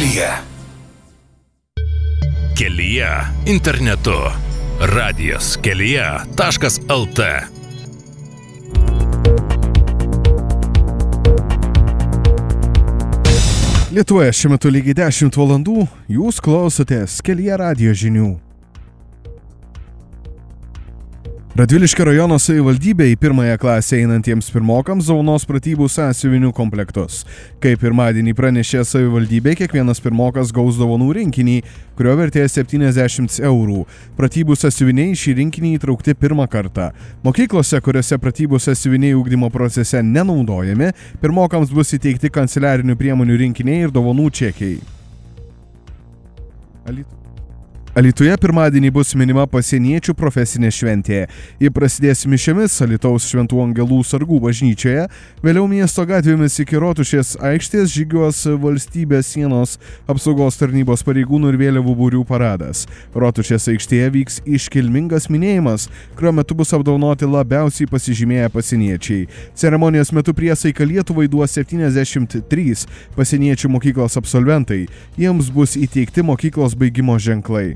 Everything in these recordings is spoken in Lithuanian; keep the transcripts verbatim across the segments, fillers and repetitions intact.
kelyje. Kelyje internetu. radijas kelyje taškas lt. Lietuvoje šiuo metu lygiai dešimt valandų, jūs klausotės Kelyje radijo žinių. Radviliškio rajono savivaldybė į pirmąją klasę einantiems pirmokams dovanos pratybų sąsiuvinių komplektus. Kaip pirmadienį pranešė savivaldybė, kiekvienas pirmokas gaus dovanų rinkinį, kurio vertė septyniasdešimt eurų. Pratybų sąsiuviniai šį rinkinį įtraukti pirmą kartą. Mokyklose, kuriuose pratybų sąsiuviniai ugdymo procese nenaudojami, pirmokams bus įteikti kanceliarinių priemonių rinkiniai ir dovanų čekiai. Alytus. Alytuje pirmadienį bus minima pasieniečių profesinė šventė. Ji prasidės mišiomis Alytaus Šventų Angelų sargų bažnyčioje, vėliau miesto gatvėmis iki Rotušės aikštės žygiuos valstybės sienos apsaugos tarnybos pareigūnų ir vėliavų būrių paradas. Rotušės aikštėje vyks iškilmingas minėjimas, kurio metu bus apdovanoti labiausiai pasižymėję pasieniečiai. Ceremonijos metu priesaiką Lietuvai duos septyniasdešimt trys pasieniečių mokyklos absolventai. Jiems bus įteikti mokyklos baigimo ženklai.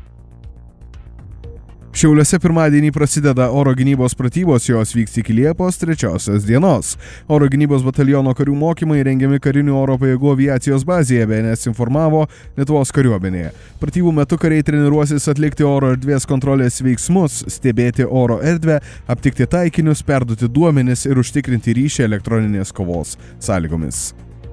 Šiauliuose pirmadienį prasideda oro gynybos pratybos, jos vyks iki Liepos trečiosios dienos. Oro gynybos bataliono karių mokymai rengiami karinių oro pajėgų aviacijos bazėje, B N S informavo Lietuvos kariuomenė. Pratybų metu kariai treniruosis atlikti oro erdvės kontrolės veiksmus, stebėti oro erdvę, aptikti taikinius, perduoti duomenis ir užtikrinti ryšį elektroninės kovos sąlygomis.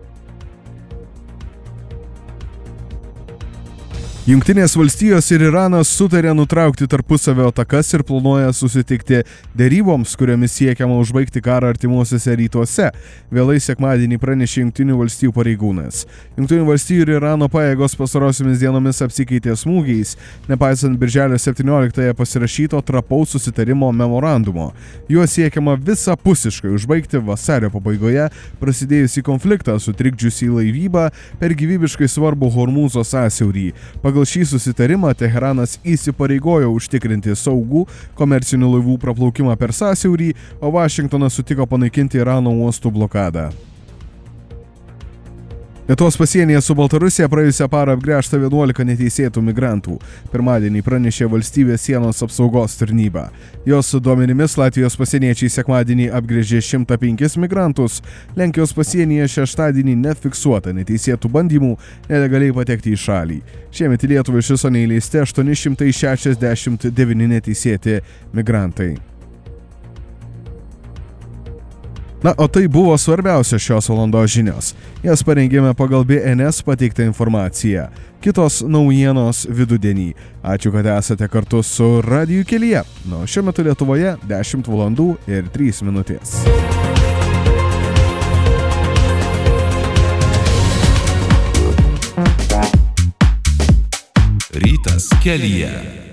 Jungtinės valstijos ir Iranas sutarė nutraukti tarpusavio atakas ir planuoja susitikti deryboms, kuriomis siekiama užbaigti karą artimuosiuose rytuose. Vėlai sekmadienį pranešė Jungtinių valstijų pareigūnas. Jungtinių valstijų ir Irano pajėgos pastarosiomis dienomis apsikeitė smūgiais, nepaisant birželio septynioliktąją pasirašyto trapaus susitarimo memorandumo. Juo siekiama visapusiškai užbaigti vasario pabaigoje prasidėjusį konfliktą, sutrikdžiusį laivybą per gyvybiškai svarbų Hormūzo sąsiaurį. Pagal šį susitarimą Teheranas įsipareigojo užtikrinti saugų komercinių laivų praplaukimą per sąsiaurį, o Vašingtonas sutiko panaikinti Irano uostų blokadą. Lietuvos pasienyje su Baltarusija praėjusią parą apgręžta vienuolika neteisėtų migrantų. Pirmadienį pranešė valstybės sienos apsaugos tarnyba. Jos duomenimis Latvijos pasieniečiai sekmadienį apgręžė šimtą penkis migrantus. Lenkijos pasienyje šeštadienį nefiksuota neteisėtų bandymų nelegaliai patekti į šalį. Šiemet į Lietuvą iš viso neįleisti aštuoni šimtai šešiasdešimt devyni neteisėti migrantai. Na, o tai buvo svarbiausia šios valandos žinios. Jas parengėme pagal B N S pateiktą informaciją. Kitos naujienos vidudienį. Ačiū, kad esate kartu su Radiju kelyje. Na, šiuo metu Lietuvoje dešimt valandų ir trys minutės. Rytas kelyje.